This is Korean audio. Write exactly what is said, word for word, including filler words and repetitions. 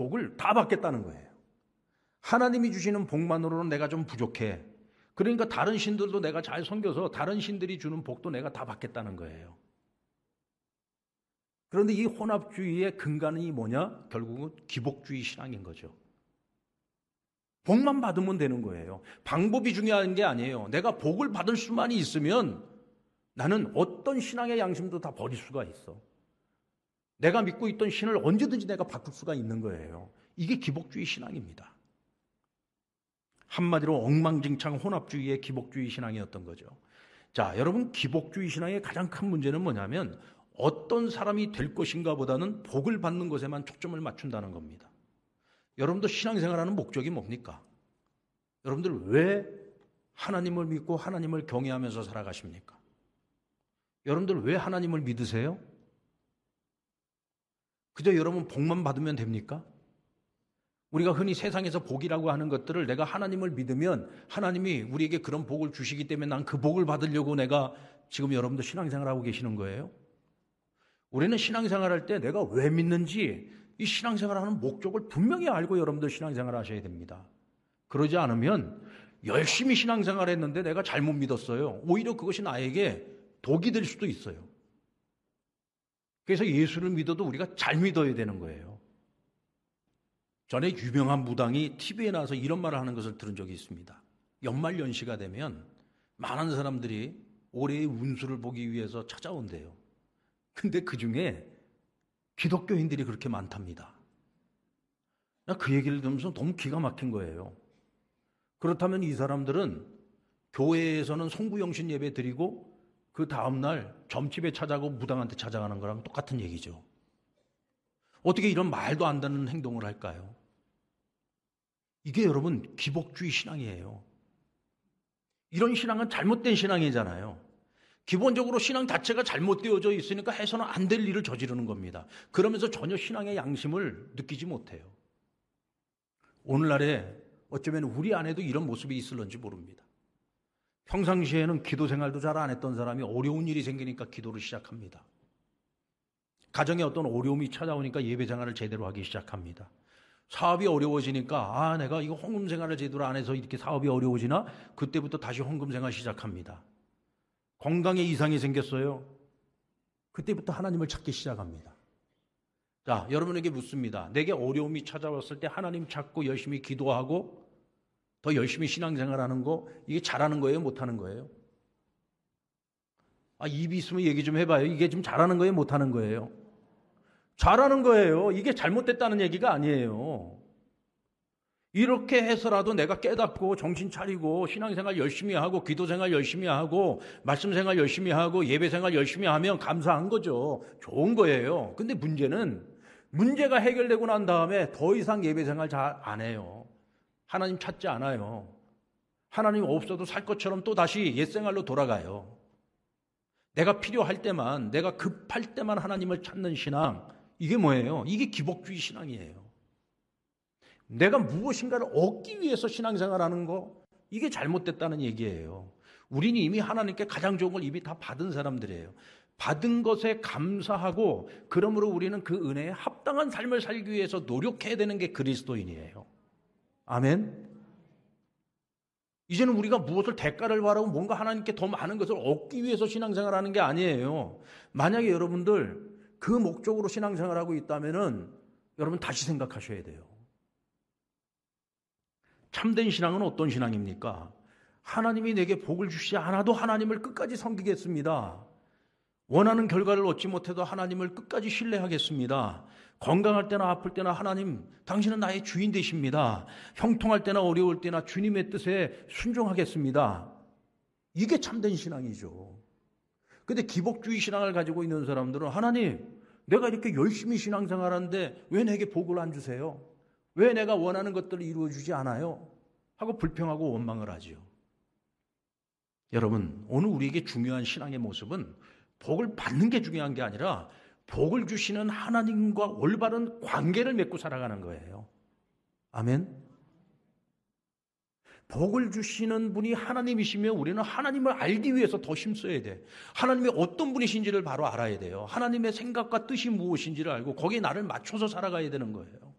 복을 다 받겠다는 거예요. 하나님이 주시는 복만으로는 내가 좀 부족해. 그러니까 다른 신들도 내가 잘 섬겨서 다른 신들이 주는 복도 내가 다 받겠다는 거예요. 그런데 이 혼합주의의 근간이 뭐냐? 결국은 기복주의 신앙인 거죠. 복만 받으면 되는 거예요. 방법이 중요한 게 아니에요. 내가 복을 받을 수만 있으면 나는 어떤 신앙의 양심도 다 버릴 수가 있어. 내가 믿고 있던 신을 언제든지 내가 바꿀 수가 있는 거예요. 이게 기복주의 신앙입니다. 한마디로 엉망진창 혼합주의의 기복주의 신앙이었던 거죠. 자, 여러분, 기복주의 신앙의 가장 큰 문제는 뭐냐면 어떤 사람이 될 것인가 보다는 복을 받는 것에만 초점을 맞춘다는 겁니다. 여러분도 신앙생활하는 목적이 뭡니까? 여러분들 왜 하나님을 믿고 하나님을 경외하면서 살아가십니까? 여러분들 왜 하나님을 믿으세요? 그저 여러분 복만 받으면 됩니까? 우리가 흔히 세상에서 복이라고 하는 것들을 내가 하나님을 믿으면 하나님이 우리에게 그런 복을 주시기 때문에 난 그 복을 받으려고 내가 지금 여러분도 신앙생활하고 계시는 거예요? 우리는 신앙생활할 때 내가 왜 믿는지 이 신앙생활하는 목적을 분명히 알고 여러분들 신앙생활 하셔야 됩니다. 그러지 않으면 열심히 신앙생활했는데 내가 잘못 믿었어요. 오히려 그것이 나에게 독이 될 수도 있어요. 그래서 예수를 믿어도 우리가 잘 믿어야 되는 거예요. 전에 유명한 무당이 티비에 나와서 이런 말을 하는 것을 들은 적이 있습니다. 연말연시가 되면 많은 사람들이 올해의 운수를 보기 위해서 찾아온대요. 근데 그 중에 기독교인들이 그렇게 많답니다. 나 그 얘기를 들으면서 너무 기가 막힌 거예요. 그렇다면 이 사람들은 교회에서는 송구영신 예배 드리고 그 다음날 점집에 찾아가고 무당한테 찾아가는 거랑 똑같은 얘기죠. 어떻게 이런 말도 안 되는 행동을 할까요? 이게 여러분 기복주의 신앙이에요. 이런 신앙은 잘못된 신앙이잖아요. 기본적으로 신앙 자체가 잘못되어져 있으니까 해서는 안 될 일을 저지르는 겁니다. 그러면서 전혀 신앙의 양심을 느끼지 못해요. 오늘날에 어쩌면 우리 안에도 이런 모습이 있을런지 모릅니다. 평상시에는 기도 생활도 잘 안 했던 사람이 어려운 일이 생기니까 기도를 시작합니다. 가정에 어떤 어려움이 찾아오니까 예배 생활을 제대로 하기 시작합니다. 사업이 어려워지니까 아 내가 이거 헌금 생활을 제대로 안 해서 이렇게 사업이 어려워지나? 그때부터 다시 헌금 생활 시작합니다. 건강에 이상이 생겼어요. 그때부터 하나님을 찾기 시작합니다. 자, 여러분에게 묻습니다. 내게 어려움이 찾아왔을 때 하나님 찾고 열심히 기도하고 더 열심히 신앙생활하는 거 이게 잘하는 거예요? 못하는 거예요? 아, 입이 있으면 얘기 좀 해봐요. 이게 좀 잘하는 거예요? 못하는 거예요? 잘하는 거예요. 이게 잘못됐다는 얘기가 아니에요. 이렇게 해서라도 내가 깨닫고 정신 차리고 신앙생활 열심히 하고 기도생활 열심히 하고 말씀생활 열심히 하고 예배생활 열심히 하면 감사한 거죠. 좋은 거예요. 근데 문제는 문제가 해결되고 난 다음에 더 이상 예배생활 잘 안 해요. 하나님 찾지 않아요. 하나님 없어도 살 것처럼 또 다시 옛생활로 돌아가요. 내가 필요할 때만, 내가 급할 때만 하나님을 찾는 신앙, 이게 뭐예요? 이게 기복주의 신앙이에요. 내가 무엇인가를 얻기 위해서 신앙생활하는 거, 이게 잘못됐다는 얘기예요. 우리는 이미 하나님께 가장 좋은 걸 이미 다 받은 사람들이에요. 받은 것에 감사하고 그러므로 우리는 그 은혜에 합당한 삶을 살기 위해서 노력해야 되는 게 그리스도인이에요. 아멘. 이제는 우리가 무엇을 대가를 바라고 뭔가 하나님께 더 많은 것을 얻기 위해서 신앙생활하는 게 아니에요. 만약에 여러분들 그 목적으로 신앙생활하고 있다면은 여러분 다시 생각하셔야 돼요. 참된 신앙은 어떤 신앙입니까? 하나님이 내게 복을 주시지 않아도 하나님을 끝까지 섬기겠습니다. 원하는 결과를 얻지 못해도 하나님을 끝까지 신뢰하겠습니다. 건강할 때나 아플 때나 하나님, 당신은 나의 주인 되십니다. 형통할 때나 어려울 때나 주님의 뜻에 순종하겠습니다. 이게 참된 신앙이죠. 근데 기복주의 신앙을 가지고 있는 사람들은 하나님, 내가 이렇게 열심히 신앙생활하는데 왜 내게 복을 안 주세요? 왜 내가 원하는 것들을 이루어주지 않아요? 하고 불평하고 원망을 하지요. 여러분, 오늘 우리에게 중요한 신앙의 모습은 복을 받는 게 중요한 게 아니라 복을 주시는 하나님과 올바른 관계를 맺고 살아가는 거예요. 아멘. 복을 주시는 분이 하나님이시며 우리는 하나님을 알기 위해서 더 힘써야 돼. 하나님이 어떤 분이신지를 바로 알아야 돼요. 하나님의 생각과 뜻이 무엇인지를 알고 거기에 나를 맞춰서 살아가야 되는 거예요.